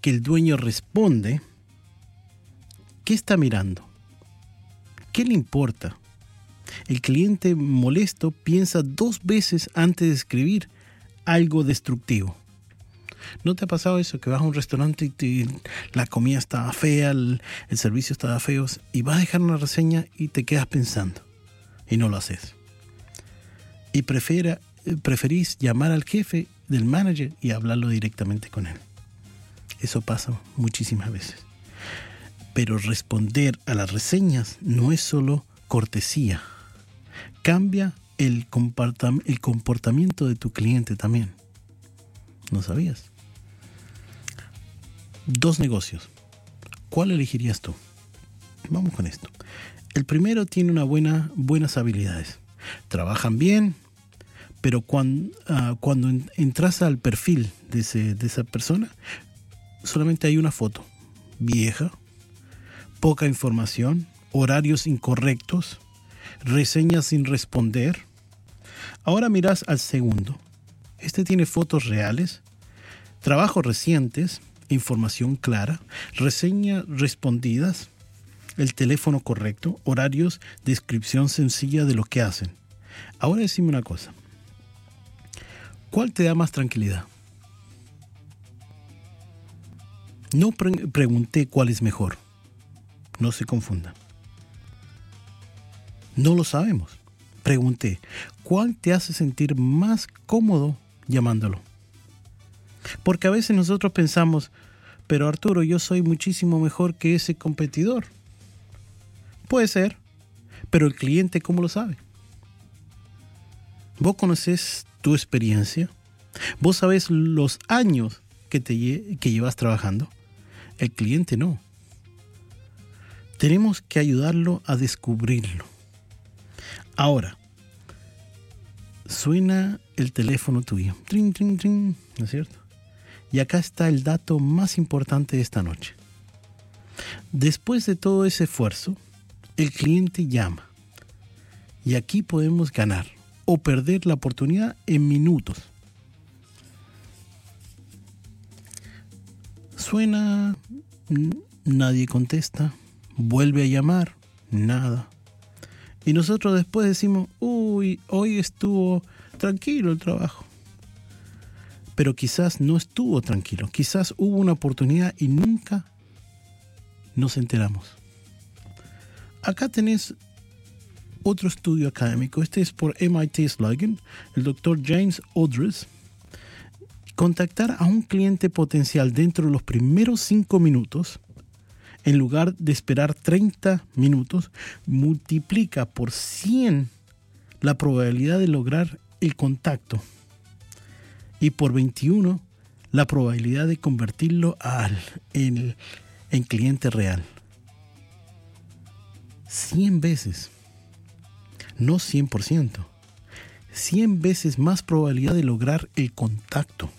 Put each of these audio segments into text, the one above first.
que el dueño responde, ¿qué está mirando? ¿Qué le importa? El cliente molesto piensa 2 veces antes de escribir algo destructivo. ¿No te ha pasado eso? Que vas a un restaurante y la comida estaba fea, el servicio estaba feo, y vas a dejar una reseña y te quedas pensando y no lo haces. Y preferís llamar al jefe del manager y hablarlo directamente con él. Eso pasa muchísimas veces. Pero responder a las reseñas no es solo cortesía. Cambia el comportamiento de tu cliente también. ¿No sabías? 2 negocios. ¿Cuál elegirías tú? Vamos con esto. El primero tiene buenas habilidades. Trabajan bien, pero cuando entras al perfil de esa persona, solamente hay una foto vieja, poca información, horarios incorrectos, reseñas sin responder. Ahora miras al segundo. Este tiene fotos reales, trabajos recientes, información clara, reseñas respondidas, el teléfono correcto, horarios, descripción sencilla de lo que hacen. Ahora decime una cosa. ¿Cuál te da más tranquilidad? No pregunté cuál es mejor. No se confunda. No lo sabemos. Pregunté, ¿cuál te hace sentir más cómodo llamándolo? Porque a veces nosotros pensamos, pero Arturo, yo soy muchísimo mejor que ese competidor. Puede ser, pero el cliente, ¿cómo lo sabe? ¿Vos conocés tu experiencia? ¿Vos sabés los años que llevas trabajando? El cliente no. Tenemos que ayudarlo a descubrirlo. Ahora, suena el teléfono tuyo. Trin, trin, trin, ¿no es cierto? Y acá está el dato más importante de esta noche. Después de todo ese esfuerzo, el cliente llama. Y aquí podemos ganar o perder la oportunidad en minutos. Suena, nadie contesta, vuelve a llamar, nada. Y nosotros después decimos, uy, hoy estuvo tranquilo el trabajo. Pero quizás no estuvo tranquilo, quizás hubo una oportunidad y nunca nos enteramos. Acá tenés otro estudio académico, este es por MIT Slogan, el doctor James Odress. Contactar a un cliente potencial dentro de los primeros 5 minutos, en lugar de esperar 30 minutos, multiplica por 100 la probabilidad de lograr el contacto y por 21 la probabilidad de convertirlo en cliente real. 100 veces, no 100%, 100 veces más probabilidad de lograr el contacto.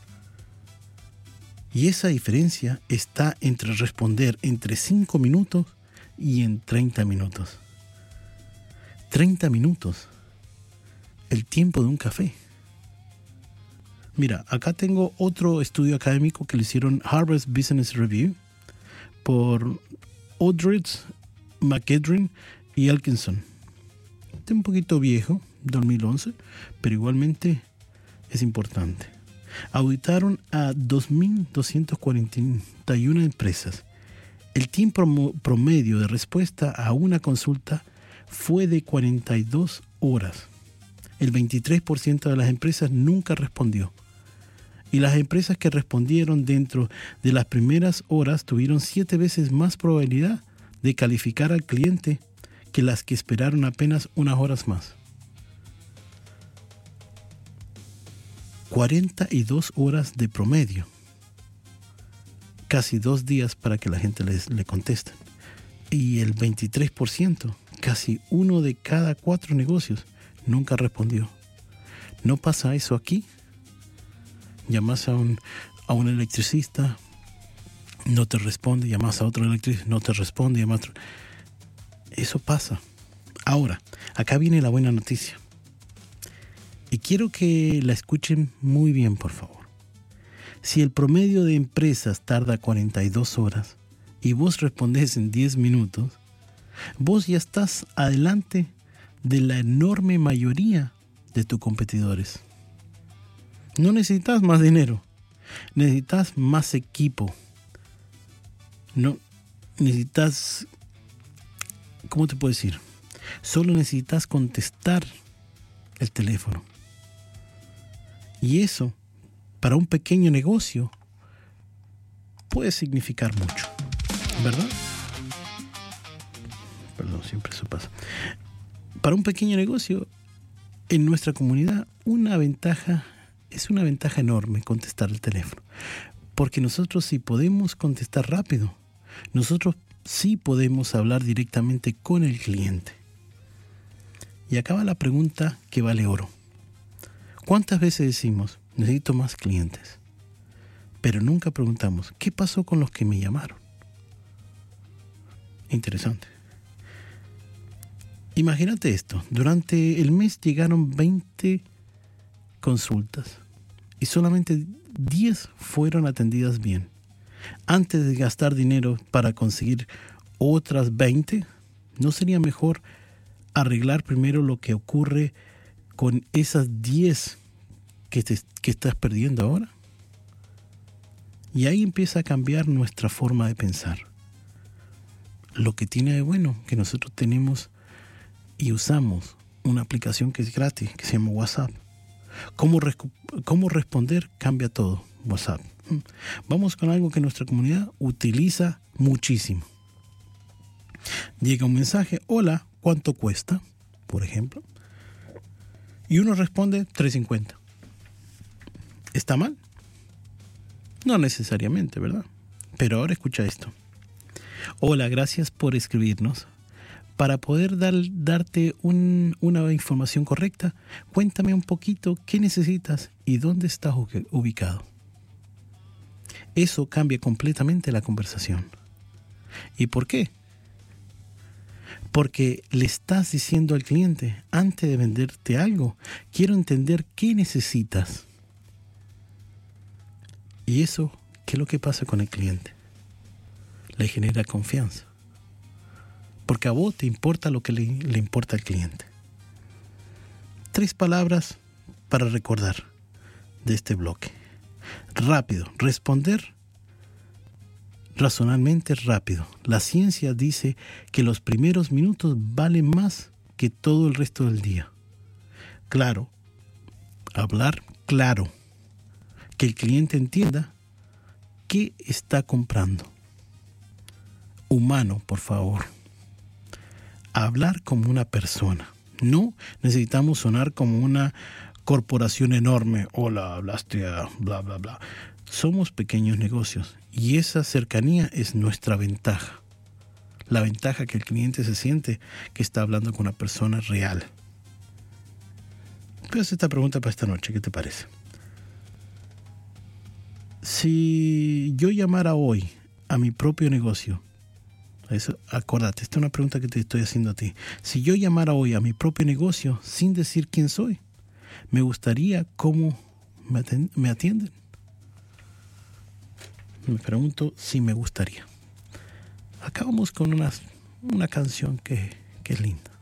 Y esa diferencia está entre responder entre 5 minutos y en 30 minutos. 30 minutos. El tiempo de un café. Mira, acá tengo otro estudio académico que le hicieron Harvard Business Review por Odress, McEdrin y Elkinson. Este es un poquito viejo, 2011, pero igualmente es importante. Auditaron a 2.241 empresas. El tiempo promedio de respuesta a una consulta fue de 42 horas. El 23% de las empresas nunca respondió. Y las empresas que respondieron dentro de las primeras horas tuvieron 7 veces más probabilidad de calificar al cliente que las que esperaron apenas unas horas más. 42 horas de promedio. Casi 2 días para que la gente le conteste. Y el 23%, casi 1 de cada 4 negocios, nunca respondió. ¿No pasa eso aquí? Llamas a un electricista, no te responde, llamas a otro electricista, no te responde, llamas a otro. Eso pasa. Ahora, acá viene la buena noticia. Y quiero que la escuchen muy bien, por favor. Si el promedio de empresas tarda 42 horas y vos respondés en 10 minutos, vos ya estás adelante de la enorme mayoría de tus competidores. No necesitas más dinero, necesitas más equipo. No necesitas, ¿cómo te puedo decir? Solo necesitas contestar el teléfono. Y eso, para un pequeño negocio, puede significar mucho, ¿verdad? Perdón, siempre eso pasa. Para un pequeño negocio, en nuestra comunidad, es una ventaja enorme contestar el teléfono. Porque nosotros sí podemos contestar rápido. Nosotros sí podemos hablar directamente con el cliente. Y acaba la pregunta que vale oro. ¿Cuántas veces decimos, necesito más clientes? Pero nunca preguntamos, ¿qué pasó con los que me llamaron? Interesante. Imagínate esto, durante el mes llegaron 20 consultas y solamente 10 fueron atendidas bien. Antes de gastar dinero para conseguir otras 20, ¿no sería mejor arreglar primero lo que ocurre con esas 10 que estás perdiendo ahora? Y ahí empieza a cambiar nuestra forma de pensar. Lo que tiene de bueno que nosotros tenemos y usamos una aplicación que es gratis, que se llama WhatsApp. ¿Cómo responder? Cambia todo. WhatsApp. Vamos con algo que nuestra comunidad utiliza muchísimo. Llega un mensaje, hola, ¿cuánto cuesta? Por ejemplo. Y uno responde, $3.50. ¿Está mal? No necesariamente, ¿verdad? Pero ahora escucha esto. Hola, gracias por escribirnos. Para poder darte una información correcta, cuéntame un poquito qué necesitas y dónde estás ubicado. Eso cambia completamente la conversación. ¿Y por qué? Porque le estás diciendo al cliente, antes de venderte algo, quiero entender qué necesitas. Y eso, ¿qué es lo que pasa con el cliente? Le genera confianza. Porque a vos te importa lo que le importa al cliente. 3 palabras para recordar de este bloque. Rápido. Responder razonablemente rápido. La ciencia dice que los primeros minutos valen más que todo el resto del día. Claro. Hablar claro. Que el cliente entienda qué está comprando. Humano, por favor. Hablar como una persona. No necesitamos sonar como una corporación enorme. Hola, hablaste a bla, bla, bla. Somos pequeños negocios y esa cercanía es nuestra ventaja. La ventaja que el cliente se siente que está hablando con una persona real. Voy a hacer esta pregunta para esta noche. ¿Qué te parece? Si yo llamara hoy a mi propio negocio, eso, acuérdate, esta es una pregunta que te estoy haciendo a ti. Si yo llamara hoy a mi propio negocio sin decir quién soy, me gustaría cómo me atienden. Me pregunto si me gustaría. Acabamos con una canción que es linda.